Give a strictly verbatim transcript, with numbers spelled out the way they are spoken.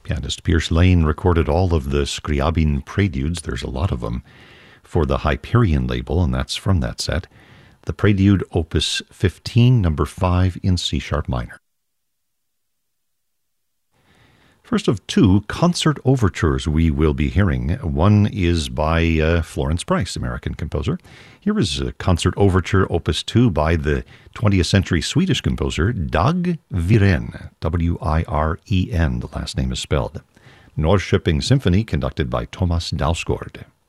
Pianist Pierce Lane recorded all of the Scriabin preludes, there's a lot of them, for the Hyperion label, and that's from that set. The Prelude, Opus fifteen, number five in C-sharp minor. First of two concert overtures we will be hearing. One is by uh, Florence Price, American composer. Here is a concert overture, Opus two, by the twentieth century Swedish composer Dag Wiren, W I R E N, the last name is spelled. Norrköping Symphony, conducted by Thomas Dausgaard.